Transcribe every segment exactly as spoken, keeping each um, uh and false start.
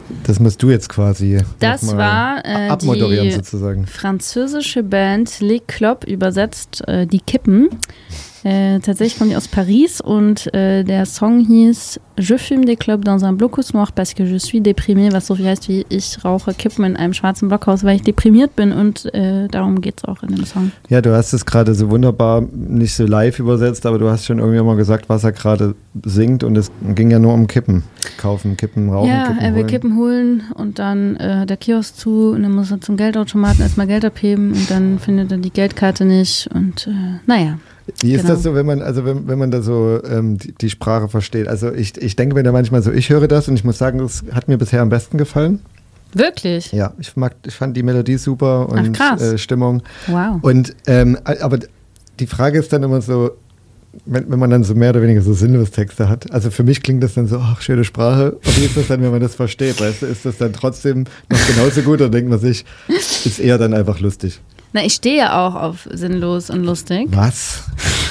Das musst du jetzt quasi Das war äh, abmoderieren die sozusagen. französische Band Les Clopes, übersetzt äh, die Kippen. Äh, tatsächlich kommen die aus Paris und äh, der Song hieß Je fume des clopes dans un blocus mort parce que je suis déprimé, was so viel heißt wie ich rauche Kippen in einem schwarzen Blockhaus, weil ich deprimiert bin und äh, darum geht es auch in dem Song. Ja, du hast es gerade so wunderbar, nicht so live übersetzt, aber du hast schon irgendwie mal gesagt, was er gerade singt und es ging ja nur um Kippen. Kaufen, Kippen, rauchen, ja, Kippen er will holen. Kippen holen und dann äh, der Kiosk zu und dann muss er zum Geldautomaten erstmal Geld abheben und dann findet er die Geldkarte nicht und äh, naja. Wie ist genau. das so, wenn man, also wenn, wenn man da so ähm, die, die Sprache versteht? Also ich, ich denke mir da manchmal so, ich höre das und ich muss sagen, das hat mir bisher am besten gefallen. Wirklich? Ja, ich mag, ich fand die Melodie super und Ach, krass. Äh, Stimmung. Wow. Und ähm, aber die Frage ist dann immer so, wenn, wenn man dann so mehr oder weniger so sinnlos Texte hat. Also für mich klingt das dann so, ach, schöne Sprache. Und wie ist das dann, wenn man das versteht? Weißt du, ist das dann trotzdem noch genauso gut oder denkt man sich, ist eher dann einfach lustig? Na, ich stehe ja auch auf sinnlos und lustig. Was?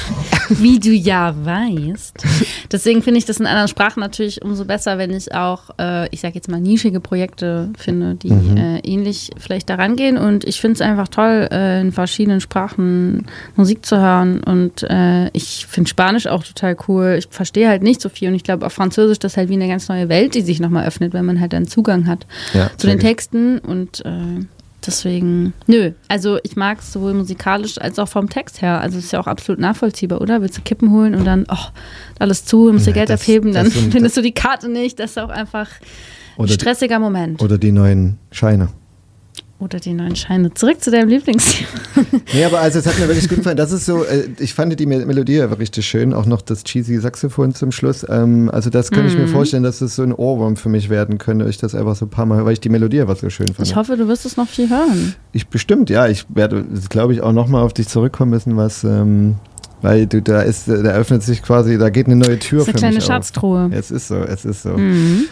Wie du ja weißt. Deswegen finde ich das in anderen Sprachen natürlich umso besser, wenn ich auch, äh, ich sage jetzt mal, nischige Projekte finde, die Mhm. äh, ähnlich vielleicht daran gehen. Und ich finde es einfach toll, äh, in verschiedenen Sprachen Musik zu hören. Und äh, ich finde Spanisch auch total cool. Ich verstehe halt nicht so viel. Und ich glaube, auf Französisch, das ist halt wie eine ganz neue Welt, die sich nochmal öffnet, wenn man halt einen Zugang hat Ja, zu den check ich. Texten. Und äh, deswegen, nö, also ich mag es sowohl musikalisch als auch vom Text her. Also es ist ja auch absolut nachvollziehbar, oder? Willst du Kippen holen und dann, oh, alles zu, musst du Ja, Geld das- abheben, dann das sind- findest du die Karte nicht. Das ist auch einfach ein Oder die- stressiger Moment. Oder die neuen Scheine. Oder die neuen Scheine. Zurück zu deinem Lieblingsthema. Nee, aber also es hat mir wirklich gut gefallen. Das ist so, äh, ich fand die Mel- Melodie einfach richtig schön, auch noch das cheesy Saxophon zum Schluss. Ähm, also das könnte ich mir vorstellen, dass das so ein Ohrwurm für mich werden könnte, ich das einfach so ein paar Mal, weil ich die Melodie einfach so schön fand. Ich hoffe, du wirst es noch viel hören. Ich bestimmt, ja. Ich werde, glaube ich, auch nochmal auf dich zurückkommen müssen, was, ähm, weil du, da ist, da öffnet sich quasi, da geht eine neue Tür Das ist eine für kleine mich Schatztruhe. auf. Es ist so, es ist so. Mhm.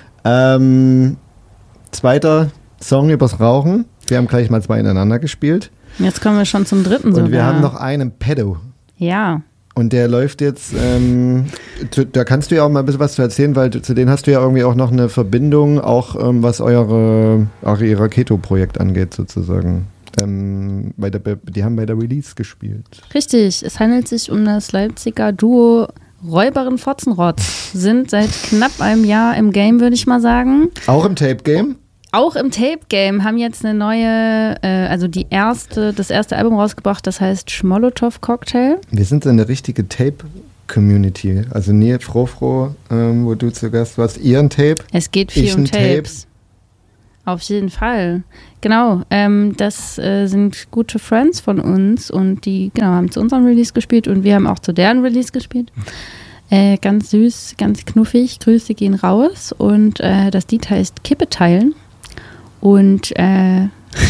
Ähm, zweiter Song übers Rauchen. Wir haben gleich mal zwei ineinander gespielt. Jetzt kommen wir schon zum dritten sogar. Und wir haben noch einen Pedo. Ja. Und der läuft jetzt, ähm, zu, da kannst du ja auch mal ein bisschen was zu erzählen, weil du, zu denen hast du ja irgendwie auch noch eine Verbindung, auch ähm, was eure, auch ihr Raketo-Projekt angeht sozusagen. Ähm, bei der, die haben bei der Release gespielt. Richtig, es handelt sich um das Leipziger Duo Räuberin Fotzenrotz. Sind seit knapp einem Jahr im Game, würde ich mal sagen. Auch im Tape-Game? Auch im Tape-Game haben jetzt eine neue, äh, also die erste, das erste Album rausgebracht, das heißt Schmolotov Cocktail. Wir sind so eine richtige Tape-Community. Also Nils Frofro, ähm, wo du zu Gast warst, ihr ein Tape. Es geht viel Ich um ein Tape. Tapes. Auf jeden Fall. Genau, ähm, das äh, sind gute Friends von uns und die genau haben zu unserem Release gespielt und wir haben auch zu deren Release gespielt. Äh, ganz süß, ganz knuffig, Grüße gehen raus und äh, das Lied heißt Kippe teilen. Und äh,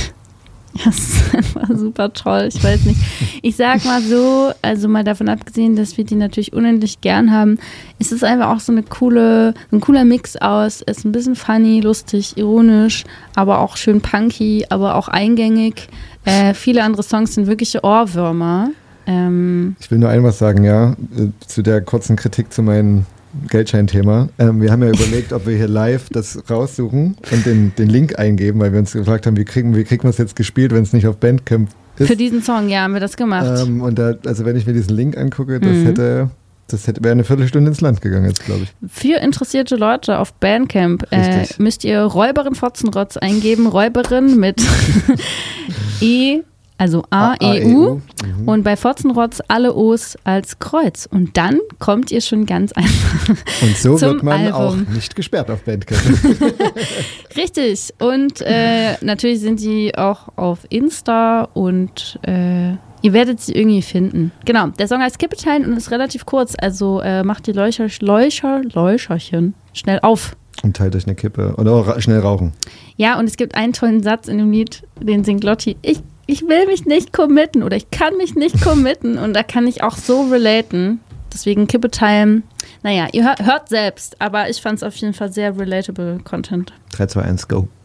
das ist einfach super toll, ich weiß nicht. Ich sag mal so, also mal davon abgesehen, dass wir die natürlich unendlich gern haben, ist es einfach auch so eine coole, ein cooler Mix aus, ist ein bisschen funny, lustig, ironisch, aber auch schön punky, aber auch eingängig. Äh, viele andere Songs sind wirkliche Ohrwürmer. Ähm, Ich will nur ein was sagen, ja, äh, zu der kurzen Kritik zu meinem Geldscheinthema. Ähm, wir haben ja überlegt, ob wir hier live das raussuchen und den, den Link eingeben, weil wir uns gefragt haben, wie kriegen, wie kriegen wir es jetzt gespielt, wenn es nicht auf Bandcamp ist. für diesen Song, ja, haben wir das gemacht. Ähm, und da, also wenn ich mir diesen Link angucke, das Mhm. hätte, das hätte, wäre eine Viertelstunde ins Land gegangen jetzt, glaube ich. Für interessierte Leute auf Bandcamp äh, Richtig. müsst ihr Räuberin Fotzenrotz eingeben. Räuberin mit E, also A, E, U. Mhm. Und bei Fotzenrotz alle O's als Kreuz. Und dann kommt ihr schon ganz einfach. Und so zum wird man Album. auch nicht gesperrt auf Bandcamp. Richtig. Und äh, natürlich sind die auch auf Insta und äh, ihr werdet sie irgendwie finden. Genau, der Song heißt Kippe teilen und ist relativ kurz. Also äh, macht die Leucher, Leucher, Leucherchen schnell auf. Und teilt euch eine Kippe. Oder auch ra- schnell rauchen. Ja, und es gibt einen tollen Satz in dem Lied, den singt Lotti. Ich, ich will mich nicht committen oder ich kann mich nicht committen. Und da kann ich auch so relaten. Deswegen Kippe teilen. Naja, ihr hört, hört selbst, aber ich fand es auf jeden Fall sehr relatable Content. drei, zwei, eins, go.